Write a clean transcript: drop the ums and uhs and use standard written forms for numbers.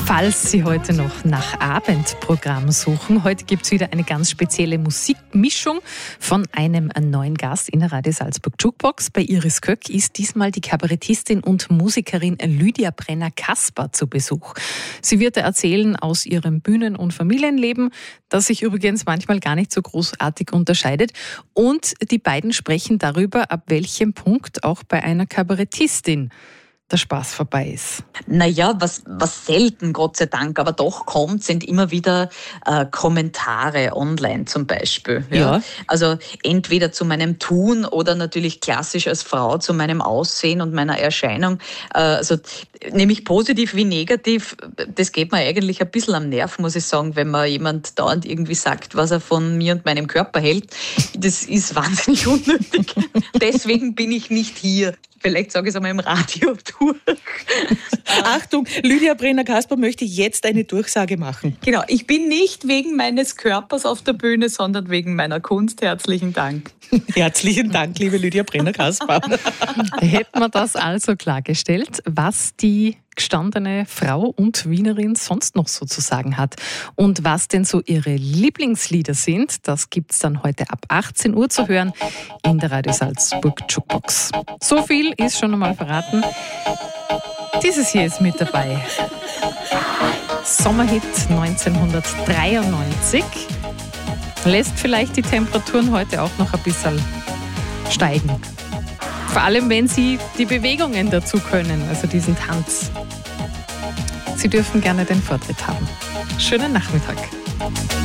Falls Sie heute noch nach Abendprogramm suchen, heute gibt es wieder eine ganz spezielle Musikmischung von einem neuen Gast in der Radio Salzburg Jukebox. Bei Iris Köck ist diesmal die Kabarettistin und Musikerin Lydia Brenner-Kasper zu Besuch. Sie wird erzählen aus ihrem Bühnen- und Familienleben, das sich übrigens manchmal gar nicht so großartig unterscheidet. Und die beiden sprechen darüber, ab welchem Punkt auch bei einer Kabarettistin der Spaß vorbei ist. Naja, was selten, Gott sei Dank, aber doch kommt, sind immer wieder Kommentare online zum Beispiel. Ja. Also entweder zu meinem Tun oder natürlich klassisch als Frau zu meinem Aussehen und meiner Erscheinung. Also nämlich positiv wie negativ, das geht mir eigentlich ein bisschen am Nerv, muss ich sagen, wenn man jemand dauernd irgendwie sagt, was er von mir und meinem Körper hält. Das ist wahnsinnig unnötig. Deswegen bin ich nicht hier. Vielleicht sage ich es einmal im Radio durch. Achtung, Lydia Brenner-Kasper möchte jetzt eine Durchsage machen. Genau, ich bin nicht wegen meines Körpers auf der Bühne, sondern wegen meiner Kunst. Herzlichen Dank. Herzlichen Dank, liebe Lydia Brenner-Kasper. Hätten wir das also klargestellt, was die gestandene Frau und Wienerin sonst noch so zu sagen hat und was denn so ihre Lieblingslieder sind, das gibt's dann heute ab 18 Uhr zu hören in der Radio Salzburg Jukebox. So viel ist schon einmal verraten. Dieses hier ist mit dabei. Sommerhit 1993. Lässt vielleicht die Temperaturen heute auch noch ein bisschen steigen. Vor allem, wenn Sie die Bewegungen dazu können, also diesen Tanz. Sie dürfen gerne den Vortritt haben. Schönen Nachmittag.